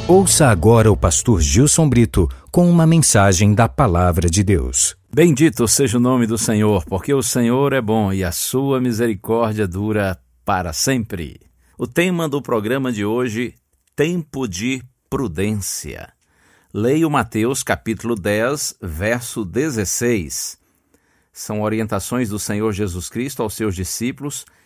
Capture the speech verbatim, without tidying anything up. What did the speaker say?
Ouça agora o pastor Gilson Brito com uma mensagem da Palavra de Deus. Bendito seja o nome do Senhor, porque o Senhor é bom e a sua misericórdia dura para sempre. O tema do programa de hoje, tempo de prudência. Leio Mateus capítulo dez, verso dezesseis. São orientações do Senhor Jesus Cristo aos seus discípulos